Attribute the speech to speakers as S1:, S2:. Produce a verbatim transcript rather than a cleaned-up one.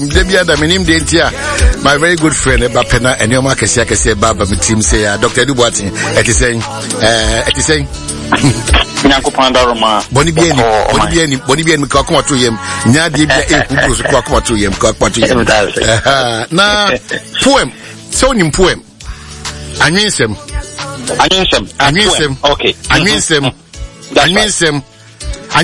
S1: Debia da minim de ntia my very good friend Eba Pena and Yoma Kesia Kesia Baba me team say Doctor Duboatin et is saying eh et is saying
S2: Nyankopanda Roma
S1: Boni bien boni bien boni bien ko akoma to yem nya de bia e kubro so ko akoma to yem ko akoma to yem na poem so nim poem anwinsem
S2: anwinsem
S1: anwinsem
S2: okay
S1: anwinsem anwinsem